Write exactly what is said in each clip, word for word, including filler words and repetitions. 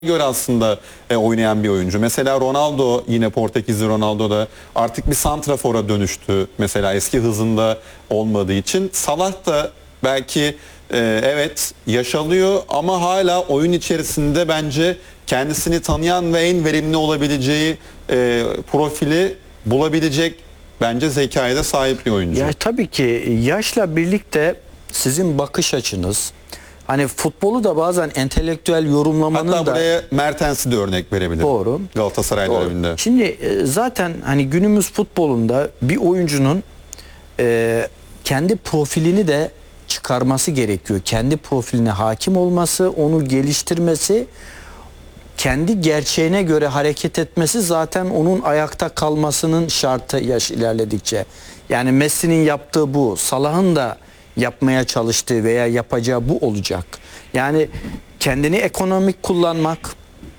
göre aslında e, oynayan bir oyuncu. Mesela Ronaldo, yine Portekizli Ronaldo da artık bir santrafora dönüştü. Mesela eski hızında olmadığı için. Salah da belki e, evet yaş alıyor ama hala oyun içerisinde bence kendisini tanıyan ve en verimli olabileceği e, profili bulabilecek bence zekaya da sahip bir oyuncu. Ya tabii ki yaşla birlikte sizin bakış açınız, hani futbolu da bazen entelektüel yorumlamanın Hatta da... buraya Mertens'i de örnek verebilir. Doğru. Galatasaray Doğru. döneminde. Şimdi e, zaten hani günümüz futbolunda bir oyuncunun e, kendi profilini de çıkarması gerekiyor. Kendi profiline hakim olması, onu geliştirmesi, kendi gerçeğine göre hareket etmesi zaten onun ayakta kalmasının şartı yaş ilerledikçe. Yani Messi'nin yaptığı bu, Salah'ın da yapmaya çalıştığı veya yapacağı bu olacak. Yani kendini ekonomik kullanmak,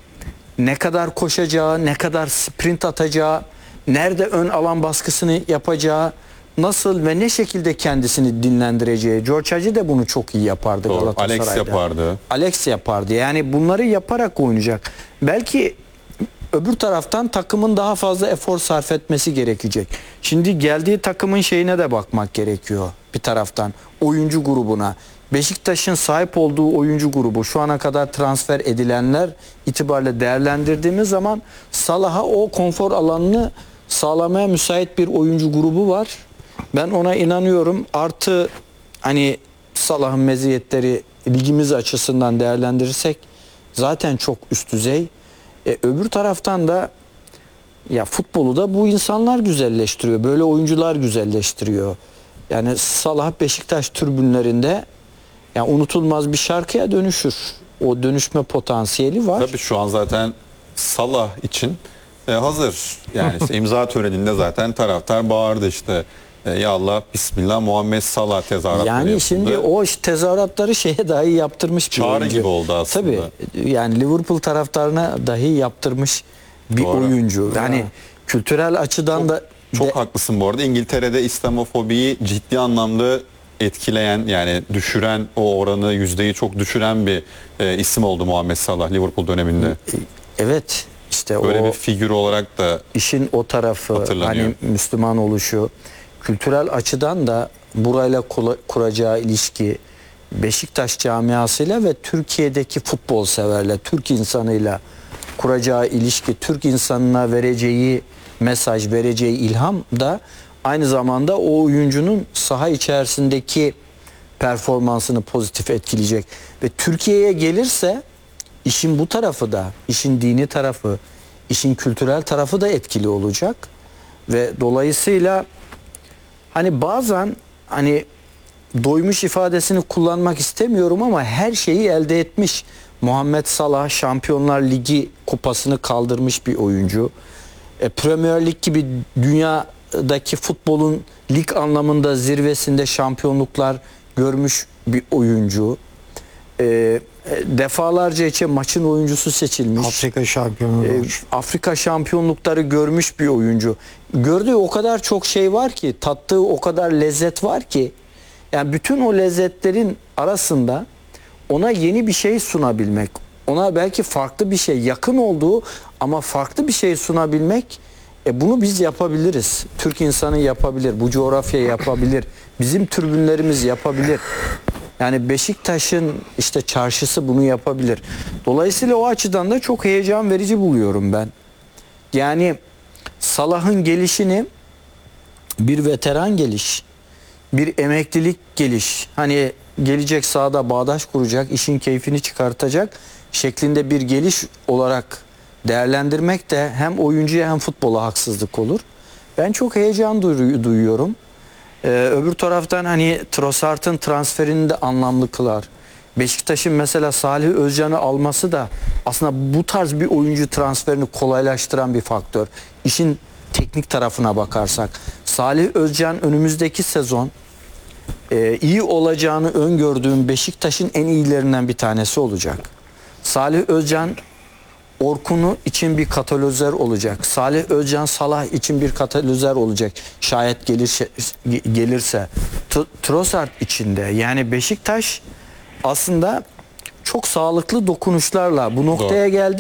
ne kadar koşacağı, ne kadar sprint atacağı, nerede ön alan baskısını yapacağı, nasıl ve ne şekilde kendisini dinlendireceği. George Hagi de bunu çok iyi yapardı. Doğru. Galatasaray'da. Alex yapardı. Alex yapardı. Yani bunları yaparak oynayacak. Belki öbür taraftan takımın daha fazla efor sarf etmesi gerekecek. Şimdi geldiği takımın şeyine de bakmak gerekiyor bir taraftan. Oyuncu grubuna. Beşiktaş'ın sahip olduğu oyuncu grubu, şu ana kadar transfer edilenler itibariyle değerlendirdiğimiz zaman Salah'a o konfor alanını sağlamaya müsait bir oyuncu grubu var. Ben ona inanıyorum. Artı hani Salah'ın meziyetleri ligimiz açısından değerlendirirsek zaten çok üst düzey. E, öbür taraftan da ya futbolu da bu insanlar güzelleştiriyor. Böyle oyuncular güzelleştiriyor. Yani Salah Beşiktaş tribünlerinde yani unutulmaz bir şarkıya dönüşür. O dönüşme potansiyeli var. Tabii şu an zaten Salah için e, hazır. Yani işte imza töreninde zaten taraftar bağırdı işte. E, ya Allah Bismillah Muhammed Salah tezahüratları Yani yapıldı. şimdi o tezahüratları şeye dahi yaptırmış bir Çağrı oyuncu. gibi oldu aslında. Tabii yani Liverpool taraftarına dahi yaptırmış bir Doğru. oyuncu. Yani Ya. kültürel açıdan Çok, da çok de, haklısın bu arada. İngiltere'de İslamofobiyi ciddi anlamda etkileyen, yani düşüren, o oranı, yüzdeyi çok düşüren bir e, isim oldu Muhammed Salah Liverpool döneminde. evet işte Böyle o bir figür olarak da işin o tarafı, hatırlanıyor. hani Müslüman oluşu, kültürel açıdan da burayla kula- kuracağı ilişki, Beşiktaş camiasıyla ve Türkiye'deki futbol severle, Türk insanıyla kuracağı ilişki, Türk insanına vereceği mesaj, vereceği ilham da aynı zamanda o oyuncunun saha içerisindeki performansını pozitif etkileyecek. Ve Türkiye'ye gelirse işin bu tarafı da, işin dini tarafı, işin kültürel tarafı da etkili olacak. Ve dolayısıyla hani bazen hani doymuş ifadesini kullanmak istemiyorum ama her şeyi elde etmiş. Muhammed Salah Şampiyonlar Ligi kupasını kaldırmış bir oyuncu. E, Premier Lig gibi dünyadaki futbolun lig anlamında zirvesinde şampiyonluklar görmüş bir oyuncu. E, defalarca için maçın oyuncusu seçilmiş. Afrika şampiyonu. E, Afrika şampiyonlukları görmüş bir oyuncu. Gördüğü o kadar çok şey var ki, tattığı o kadar lezzet var ki, yani bütün o lezzetlerin arasında ona yeni bir şey sunabilmek, ona belki farklı bir şey, yakın olduğu ama farklı bir şey sunabilmek, e bunu biz yapabiliriz. Türk insanı yapabilir, bu coğrafya yapabilir, bizim tribünlerimiz yapabilir. Yani Beşiktaş'ın işte çarşısı bunu yapabilir. Dolayısıyla o açıdan da çok heyecan verici buluyorum ben. Yani Salah'ın gelişini bir veteran geliş, bir emeklilik geliş, hani gelecek sahada bağdaş kuracak, işin keyfini çıkartacak şeklinde bir geliş olarak değerlendirmek de hem oyuncuya hem futbola haksızlık olur. Ben çok heyecan duyuyorum. Ee, öbür taraftan hani Trossard'ın transferini de anlamlı kılar. Beşiktaş'ın mesela Salih Özcan'ı alması da aslında bu tarz bir oyuncu transferini kolaylaştıran bir faktör. İşin teknik tarafına bakarsak. Salih Özcan önümüzdeki sezon e, iyi olacağını öngördüğüm Beşiktaş'ın en iyilerinden bir tanesi olacak. Salih Özcan Orkun'u için bir katalizör olacak. Salih Özcan Salah için bir katalizör olacak. Şayet gelirse, gelirse. Trossard içinde. Yani Beşiktaş aslında çok çok sağlıklı dokunuşlarla bu noktaya geldi.